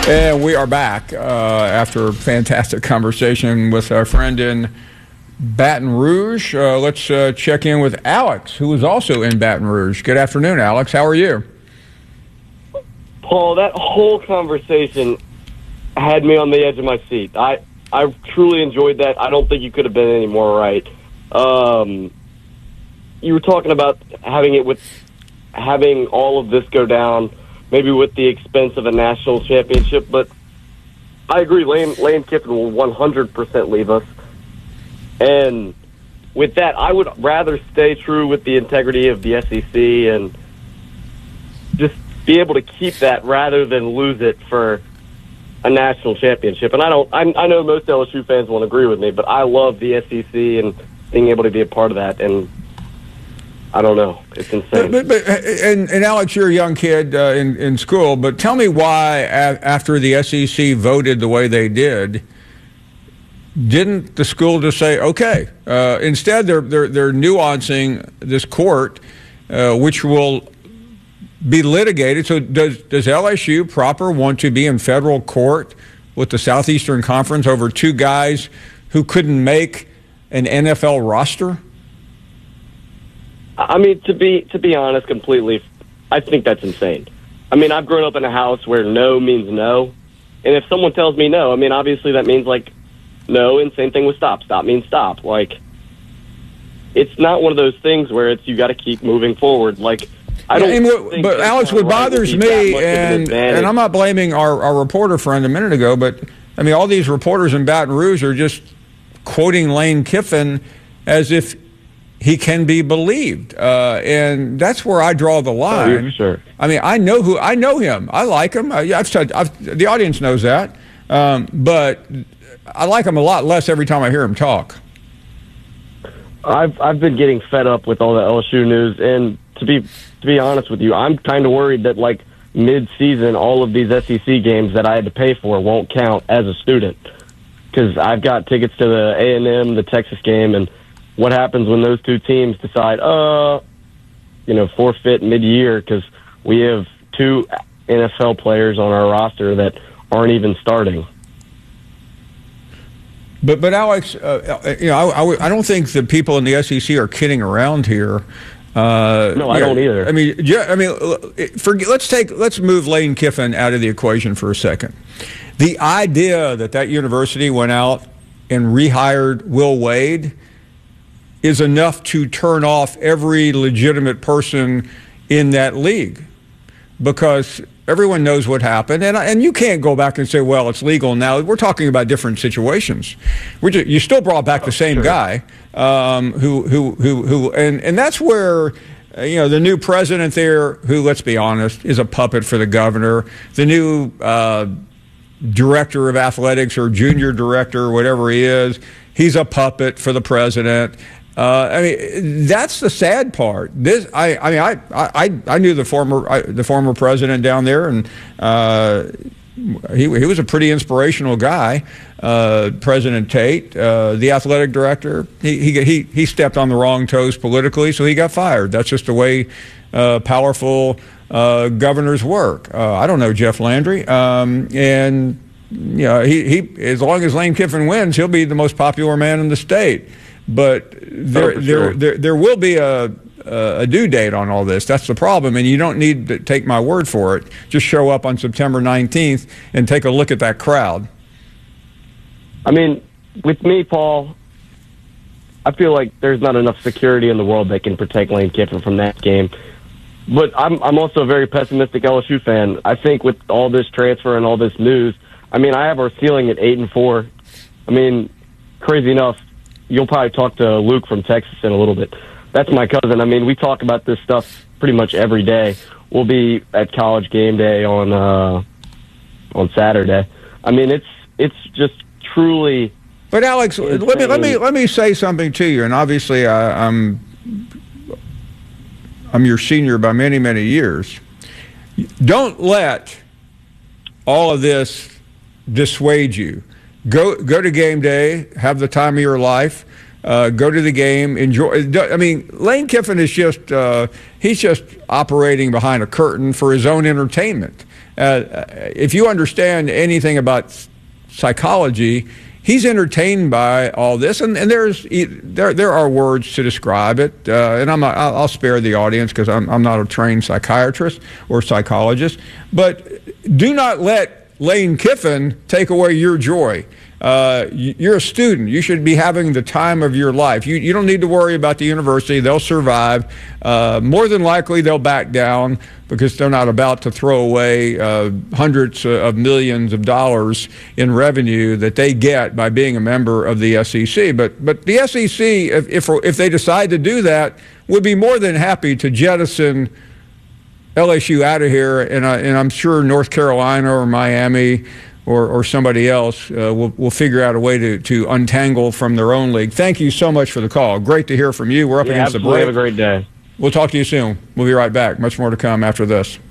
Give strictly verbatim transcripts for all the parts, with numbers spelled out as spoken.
And we are back uh, after a fantastic conversation with our friend in Baton Rouge. Uh, let's uh, check in with Alex, who is also in Baton Rouge. Good afternoon, Alex. How are you? Paul, that whole conversation had me on the edge of my seat. I, I truly enjoyed that. I don't think you could have been any more right. Um, you were talking about having it with having all of this go down, maybe with the expense of a national championship, but I agree. Lane, Lane Kiffin will one hundred percent leave us. And with that, I would rather stay true with the integrity of the S E C and just be able to keep that rather than lose it for a national championship. And I don't, I, I know most L S U fans won't agree with me, but I love the S E C and being able to be a part of that. And I don't know. It's insane. But, but, but, and, and Alex, you're a young kid uh, in, in school, but tell me why, a- after the S E C voted the way they did, didn't the school just say, okay? Uh, instead, they're, they're, they're nuancing this court, uh, which will be litigated. So does, does L S U proper want to be in federal court with the Southeastern Conference over two guys who couldn't make an N F L roster? I mean, to be to be honest, completely, I think that's insane. I mean, I've grown up in a house where no means no, and if someone tells me no, I mean, obviously that means like no, and same thing with stop. Stop means stop. Like, it's not one of those things where it's you got to keep moving forward. Like, I don't. Yeah, what, think but Alex, what bothers me, and an and I'm not blaming our, our reporter friend a minute ago, but I mean, all these reporters in Baton Rouge are just quoting Lane Kiffin as if he can be believed, uh, and that's where I draw the line. Oh, sure. I mean, I know who I know him. I like him. I, I've, said, I've the audience knows that, um, but I like him a lot less every time I hear him talk. I've I've been getting fed up with all the L S U news, and to be to be honest with you, I'm kind of worried that like mid-season, all of these S E C games that I had to pay for won't count as a student because I've got tickets to the A and M, the Texas game, and what happens when those two teams decide, uh, you know, forfeit mid-year because we have two N F L players on our roster that aren't even starting. But, but Alex, uh, you know, I, I, I don't think the people in the S E C are kidding around here. Uh, no, I know, don't either. I mean, yeah, I mean, for, let's take let's move Lane Kiffin out of the equation for a second. The idea that that university went out and rehired Will Wade is enough to turn off every legitimate person in that league because everyone knows what happened, and and you can't go back and say, well, it's legal now. We're talking about different situations. We're just, you still brought back the same sure. guy um, who who who who, and and that's where. Uh, you know, the new president there, who, let's be honest, is a puppet for the governor. The new uh, director of athletics or junior director, or whatever he is, he's a puppet for the president. Uh, I mean, that's the sad part. This, I, I mean, I, I, I knew the former, I, the former president down there, and uh, he, he was a pretty inspirational guy. Uh, President Tate, uh, the athletic director, he, he, he, he stepped on the wrong toes politically, so he got fired. That's just the way uh, powerful uh, governors work. Uh, I don't know Jeff Landry, um, and you know, he, he, as long as Lane Kiffin wins, he'll be the most popular man in the state. But there, oh, sure. there, there, there will be a, a due date on all this. That's the problem, and you don't need to take my word for it. Just show up on September nineteenth and take a look at that crowd. I mean, with me, Paul, I feel like there's not enough security in the world that can protect Lane Kiffin from that game. But I'm, I'm also a very pessimistic L S U fan. I think with all this transfer and all this news, I mean, I have our ceiling at eight and four. I mean, crazy enough. You'll probably talk to Luke from Texas in a little bit. That's my cousin. I mean, we talk about this stuff pretty much every day. We'll be at college game day on uh, on Saturday. I mean, it's it's just truly. But Alex, insane. let me let me let me say something to you. And obviously, I, I'm I'm your senior by many many years. Don't let all of this dissuade you. Go go to game day, have the time of your life. Uh, go to the game, enjoy. I mean, Lane Kiffin is just, uh, he's just operating behind a curtain for his own entertainment. uh, if you understand anything about psychology, he's entertained by all this, and, and there's there there are words to describe it, uh, and I'm I'll, I'll spare the audience because I'm I'm not a trained psychiatrist or psychologist, but do not let Lane Kiffin take away your joy. Uh, you're a student. You should be having the time of your life. You you don't need to worry about the university. They'll survive. Uh, more than likely, they'll back down because they're not about to throw away uh, hundreds of millions of dollars in revenue that they get by being a member of the S E C. But but the S E C, if if, if they decide to do that, would be more than happy to jettison L S U out of here, and, I, and I'm sure North Carolina or Miami or, or somebody else uh, will, will figure out a way to, to untangle from their own league. Thank you so much for the call. Great to hear from you. We're up yeah, against the break. Have a great day. We'll talk to you soon. We'll be right back. Much more to come after this.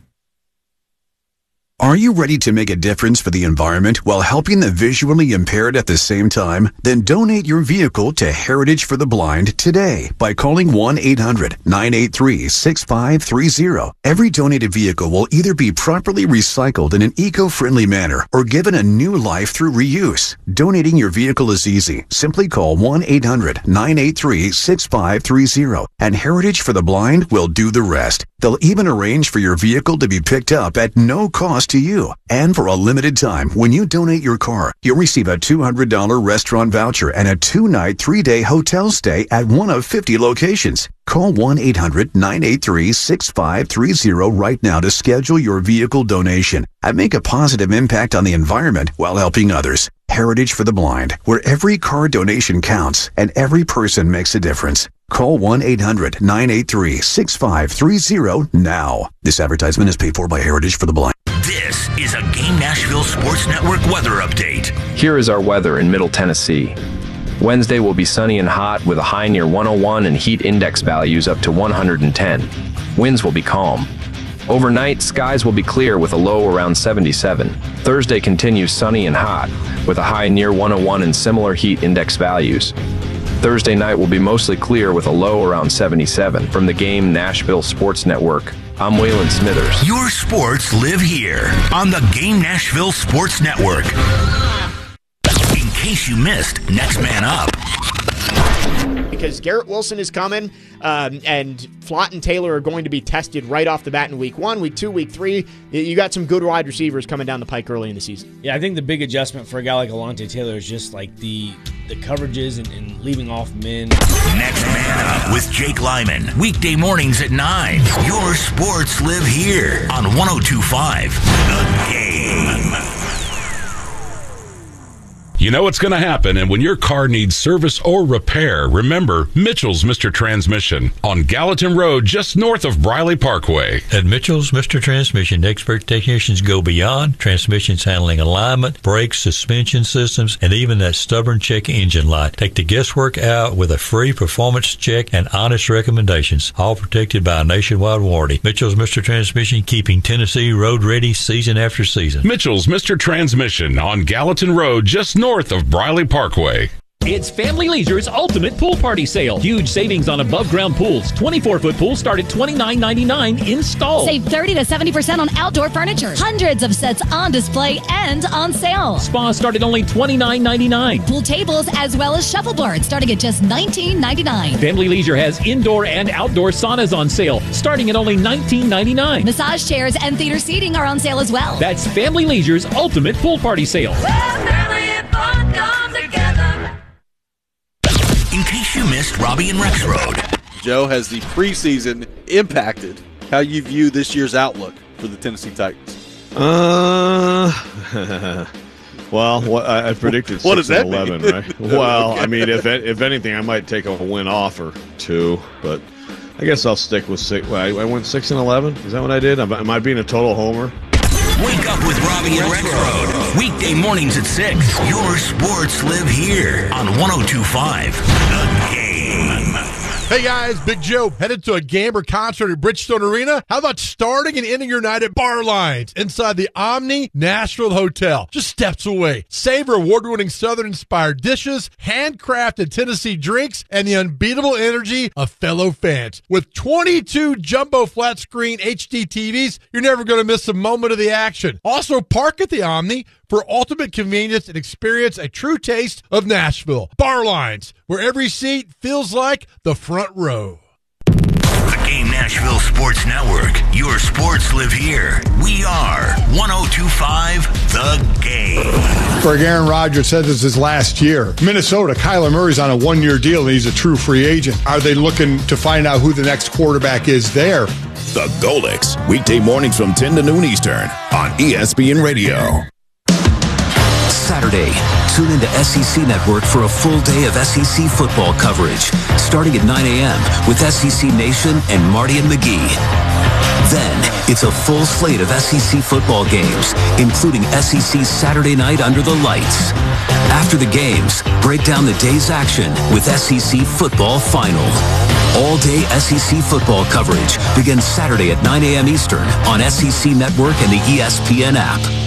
Are you ready to make a difference for the environment while helping the visually impaired at the same time? Then donate your vehicle to Heritage for the Blind today by calling one eight hundred nine eight three six five three zero. Every donated vehicle will either be properly recycled in an eco-friendly manner or given a new life through reuse. Donating your vehicle is easy. Simply call one eight hundred nine eight three six five three zero and Heritage for the Blind will do the rest. They'll even arrange for your vehicle to be picked up at no cost to you. And for a limited time, when you donate your car, you'll receive a two hundred dollars restaurant voucher and a two-night, three-day hotel stay at one of fifty locations. Call one eight hundred nine eight three six five three zero right now to schedule your vehicle donation and make a positive impact on the environment while helping others. Heritage for the Blind, where every car donation counts and every person makes a difference. Call one eight hundred nine eight three six five three zero now. This advertisement is paid for by Heritage for the Blind. This is a Game Nashville Sports Network weather update. Here is our weather in Middle Tennessee. Wednesday will be sunny and hot with a high near one oh one and heat index values up to one hundred ten. Winds will be calm. Overnight, skies will be clear with a low around seventy-seven. Thursday continues sunny and hot with a high near one oh one and similar heat index values. Thursday night will be mostly clear with a low around seventy-seven. From the Game Nashville Sports Network, I'm Waylon Smithers. Your sports live here on the Game Nashville Sports Network. In case you missed Next Man Up. Because Garrett Wilson is coming, um, and Flott and Taylor are going to be tested right off the bat in week one, week two, week three. You got some good wide receivers coming down the pike early in the season. Yeah, I think the big adjustment for a guy like Alontae Taylor is just like the the coverages and, and leaving off men. Next Man Up with Jake Lyman. Weekday mornings at nine. Your sports live here on one oh two point five The Game. You know what's going to happen, and when your car needs service or repair, remember Mitchell's Mister Transmission on Gallatin Road, just north of Briley Parkway. At Mitchell's Mister Transmission, expert technicians go beyond transmissions handling alignment, brakes, suspension systems, and even that stubborn check engine light. Take the guesswork out with a free performance check and honest recommendations, all protected by a nationwide warranty. Mitchell's Mister Transmission, keeping Tennessee road ready season after season. Mitchell's Mister Transmission on Gallatin Road, just north north of Briley Parkway. It's Family Leisure's ultimate pool party sale. Huge savings on above-ground pools. twenty-four foot pools start at twenty-nine ninety-nine installed. Save thirty to seventy percent on outdoor furniture. Hundreds of sets on display and on sale. Spas start at only twenty-nine ninety-nine. Pool tables as well as shuffleboards starting at just nineteen ninety-nine. Family Leisure has indoor and outdoor saunas on sale starting at only nineteen ninety-nine. Massage chairs and theater seating are on sale as well. That's Family Leisure's ultimate pool party sale. In case you missed Robbie and Rex Road. Joe, has the preseason impacted how you view this year's outlook for the Tennessee Titans? Uh, well, what I, I predicted what six does and that eleven, mean? right? Well, I mean, if if anything, I might take a win off or two, but I guess I'll stick with six. Well, I, I went six and eleven. Is that what I did? Am, am I being a total homer? Wake up with Robbie and Rex Road. Weekday mornings at six. Your sports live here on one oh two point five The Game. Hey guys, Big Joe. Headed to a game or concert at Bridgestone Arena? How about starting and ending your night at Bar Lines inside the Omni Nashville Hotel, just steps away? Savor award-winning Southern-inspired dishes, handcrafted Tennessee drinks, and the unbeatable energy of fellow fans. With twenty-two jumbo flat-screen H D T Vs, you're never going to miss a moment of the action. Also, park at the Omni for ultimate convenience and experience a true taste of Nashville. Bar Lines, where every seat feels like the front row. The Game Nashville Sports Network. Your sports live here. We are one oh two point five The Game. Greg Aaron Rodgers said this is his last year. Minnesota, Kyler Murray's on a one-year deal, and he's a true free agent. Are they looking to find out who the next quarterback is there? The Golix, weekday mornings from ten to noon Eastern on E S P N Radio. Saturday, tune into S E C Network for a full day of S E C football coverage, starting at nine a.m. with S E C Nation and Marty and McGee. Then, it's a full slate of S E C football games, including S E C Saturday Night Under the Lights. After the games, break down the day's action with S E C Football Final. All-day S E C football coverage begins Saturday at nine a.m. Eastern on S E C Network and the E S P N app.